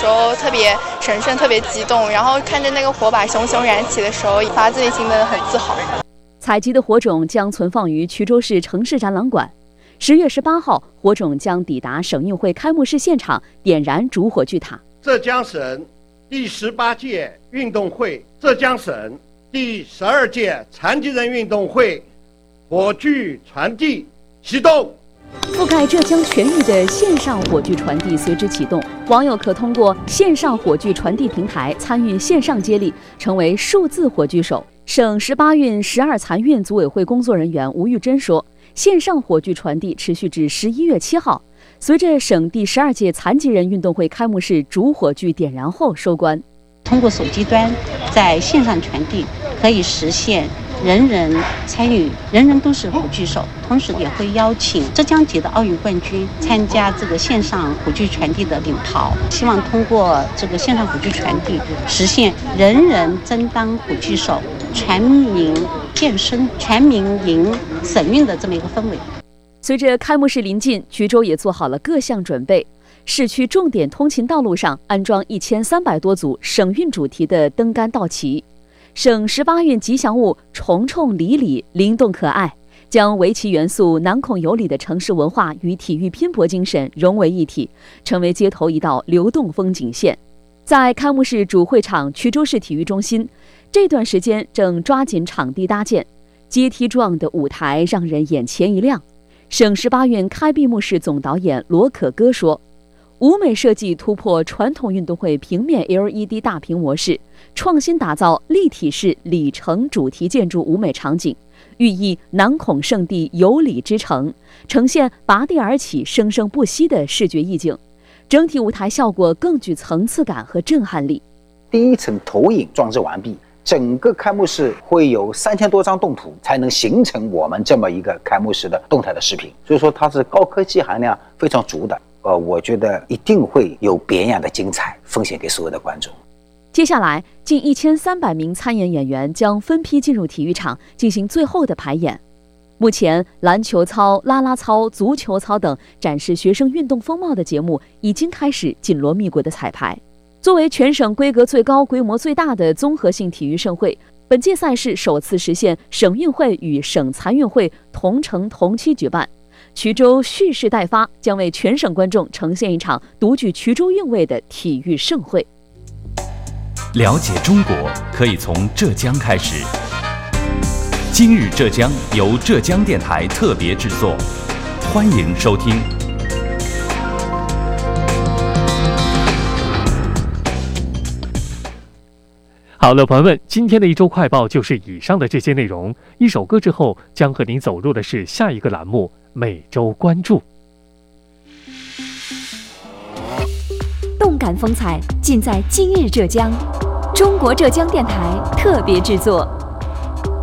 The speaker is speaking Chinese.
时候特别神圣，特别激动，然后看着那个火把熊熊燃起的时候，发自内心的很自豪。 采集的火种将存放于衢州市城市展览馆。10月18号，火种将抵达省运会开幕式现场，点燃主火炬塔。 浙江省第18届运动会、浙江省第12届残疾人运动会火炬传递启动。 覆盖浙江全域的线上火炬传递随之启动，网友可通过线上火炬传递平台参与线上接力，成为数字火炬手。省18运12残运组委会工作人员吴玉珍说，线上火炬传递持续至11月7号，随着省第12届残疾人运动会开幕式主火炬点燃后收官。 通过手机端在线上传递，可以实现人人参与，人人都是火炬手，同时也会邀请浙江籍的奥运冠军参加这个线上火炬传递的领跑。希望通过这个线上火炬传递，实现人人争当火炬手，全民健身、全民赢省运的这么一个氛围。 随着开幕式临近，衢州也做好了各项准备。市区重点通勤道路上安装1300多组省运主题的灯杆道旗。省18运吉祥物虫虫李李灵动可爱，将围棋元素、南孔有礼的城市文化与体育拼搏精神融为一体，成为街头一道流动风景线。在开幕式主会场衢州市体育中心，这段时间正抓紧场地搭建，阶梯状的舞台让人眼前一亮。省18运开闭幕式总导演罗可歌说，舞美设计突破传统运动会平面 LED 大屏模式，创新打造立体式里程主题建筑舞美场景，寓意南孔圣地有礼之城，呈现拔地而起、生生不息的视觉意境。整体舞台效果更具层次感和震撼力。 第一层投影装置完毕，整个开幕式会有3000多张动图才能形成我们这么一个开幕式的动态的视频，所以说它是高科技含量非常足的。我觉得一定会有别样的精彩奉献给所有的观众。 接下来，近1300名参演演员将分批进入体育场进行最后的排演。目前，篮球操、啦啦操、足球操等展示学生运动风貌的节目已经开始紧锣密鼓的彩排。作为全省规格最高、规模最大的综合性体育盛会，本届赛事首次实现省运会与省残运会同城同期举办。衢州蓄势待发，将为全省观众呈现一场独具衢州韵味的体育盛会。 了解中国可以从浙江开始。今日浙江由浙江电台特别制作，欢迎收听。 好了，朋友们，今天的一周快报就是以上的这些内容。一首歌之后，将和您走入的是下一个栏目——每周关注。 动感风采尽在今日浙江，中国浙江电台特别制作。